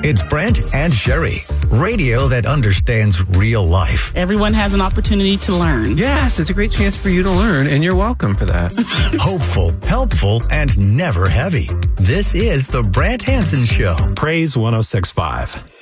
It's Brent and Sherry, radio that understands real life. Everyone has an opportunity to learn. Yes, it's a great chance for you to learn, and you're welcome for that. Hopeful, helpful, and never heavy. This is the Brant Hansen Show. Praise 106.5.